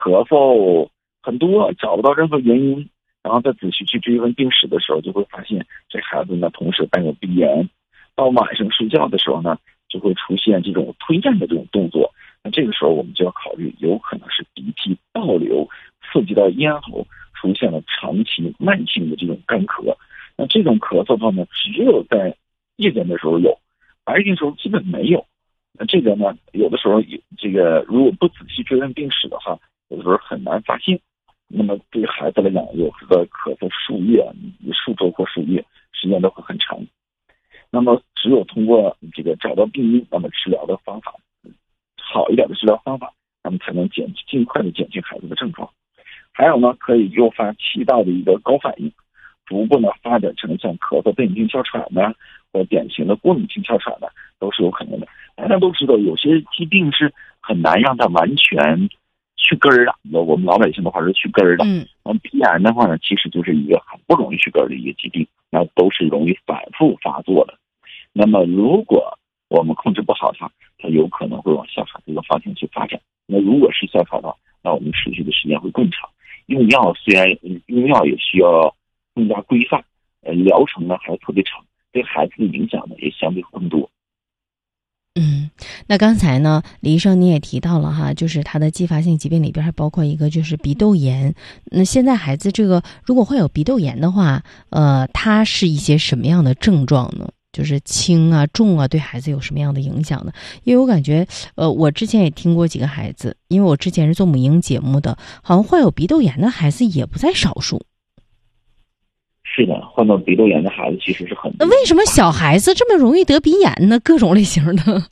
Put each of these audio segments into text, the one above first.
咳嗽很多，找不到任何原因，然后再仔细去追问病史的时候，就会发现这孩子呢同时伴有鼻炎，到晚上睡觉的时候呢就会出现这种推咽的这种动作。那这个时候我们就要考虑有可能是鼻涕倒流刺激到咽喉，出现了长期慢性的这种干咳。那这种咳嗽的话呢，只有在夜间的时候有，白天的时候基本没有。那这个呢，有的时候这个如果不仔细追问病史的话，有的时候很难发现。那么对于孩子来讲，有个咳嗽数月、数周或数月，时间都会很长。那么只有通过这个找到病因，那么治疗的方法好一点的治疗方法，那么才能尽快的减轻孩子的症状。还有呢，可以诱发气道的一个高反应，逐步呢发展成像咳嗽、变性哮喘呢，或典型的过敏性哮喘呢，都是有可能的。大家都知道，有些疾病是很难让它完全去根儿的，我们老百姓的话是去根儿的。鼻炎的话呢，其实就是一个很不容易去根儿的一个疾病，那都是容易反复发作的。那么如果我们控制不好它有可能会往哮喘这个方向去发展。那如果是哮喘的话，那我们持续的时间会更长。用药虽然用药也需要更加规范，疗程呢还特别长，对孩子的影响呢也相对更多。 那刚才呢，李医生你也提到了哈，就是他的继发性疾病里边还包括一个就是鼻窦炎。那现在孩子这个如果会有鼻窦炎的话，它是一些什么样的症状呢？就是轻啊、重啊，对孩子有什么样的影响呢？因为我感觉，我之前也听过几个孩子，因为我之前是做母婴节目的，好像患有鼻窦炎的孩子也不在少数。 是的，患到鼻窦炎的孩子其实是很多。 那为什么小孩子这么容易得鼻炎呢？各种类型的。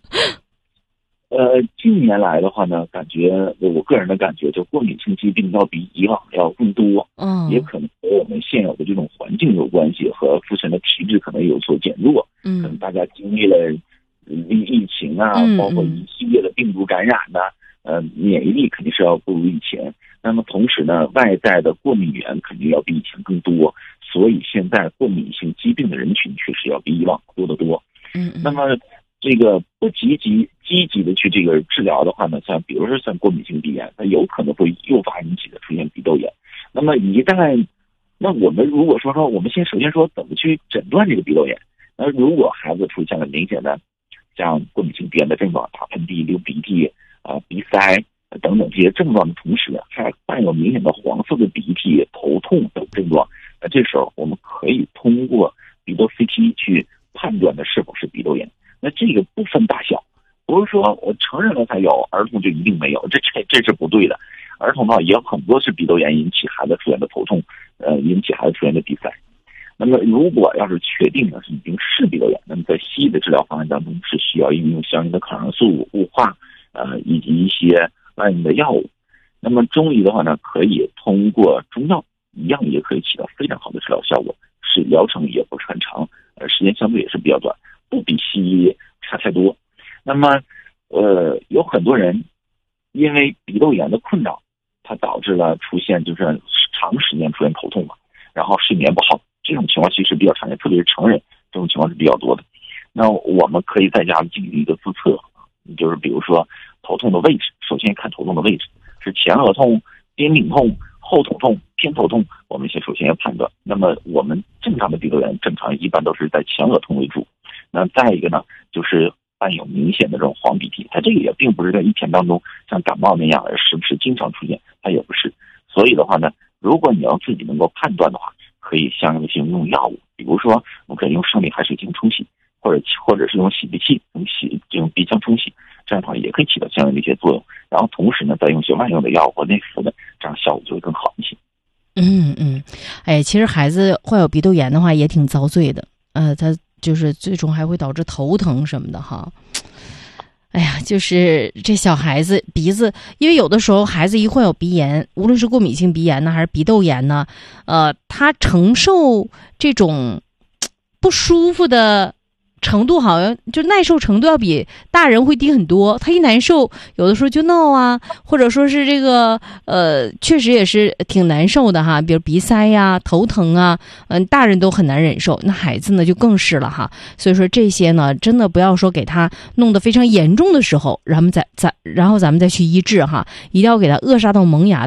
近年来的话呢，感觉我个人的感觉，就过敏性疾病要比以往要更多。也可能和我们现有的这种环境有关系，和自身的体质可能有所减弱。可能大家经历了疫情啊，包括一系列的病毒感染呐，免疫力肯定是要不如以前。那么同时呢，外在的过敏源肯定要比以前更多，所以现在过敏性疾病的人群确实要比以往多得多。那么这个不积极的去这个治疗的话呢，像比如说像过敏性鼻炎，它有可能会诱发引起的出现鼻窦炎。那么那我们如果说我们首先说怎么去诊断这个鼻窦炎？那如果孩子出现了明显的像过敏性鼻炎的症状，打喷嚏、流鼻涕、鼻塞等等这些症状的同时，还伴有明显的黄色的鼻涕、头痛等症状，那这时候我们可以通过鼻窦 CT 去判断的是否是鼻窦炎。那这个不分大小，不是说我成人了才有，儿童就一定没有，这是不对的。儿童呢也有很多是鼻窦炎引起孩子出现的头痛，引起孩子出现的鼻塞。那么如果要是确定的是已经是鼻窦炎，那么在西医的治疗方案当中是需要运用相应的抗生素、雾化，以及一些外用的药物。那么中医的话呢，可以通过中药一样也可以起到非常好的治疗效果，是疗程也不是很长，时间相对也是比较短，不比西医差太多。那么有很多人因为鼻窦炎的困扰，它导致了出现就是长时间出现头痛嘛，然后睡眠不好，这种情况其实比较常见，特别是成人这种情况是比较多的。那我们可以在家进行一个自测，就是比如说头痛的位置，首先看头痛的位置是前额痛、边颈痛、后头痛、偏头痛，我们首先要判断。那么我们正常的鼻窦炎正常一般都是在前额痛为主。那再一个呢，就是伴有明显的这种黄鼻涕，它这个也并不是在一天当中像感冒那样时不时经常出现，它也不是。所以的话呢，如果你要自己能够判断的话，可以相应的去用药物，比如说我们可以用生理海水进行冲洗，或者是用洗鼻器用鼻腔冲洗，这样的话也可以起到相应的一些作用。然后同时呢，再用一些外用的药或内服的，这样效果就会更好一些。 其实孩子患有鼻窦炎的话也挺遭罪的，他就是最终还会导致头疼什么的哈。哎呀，就是这小孩子鼻子，因为有的时候孩子一患有鼻炎，无论是过敏性鼻炎呢，还是鼻窦炎呢，他承受这种不舒服的程度好像就耐受程度要比大人会低很多。他一难受，有的时候就闹啊，或者说是这个确实也是挺难受的哈，比如鼻塞呀、头疼啊，大人都很难忍受，那孩子呢就更是了哈。所以说这些呢，真的不要说给他弄得非常严重的时候，然后咱们再去医治哈，一定要给他扼杀到萌芽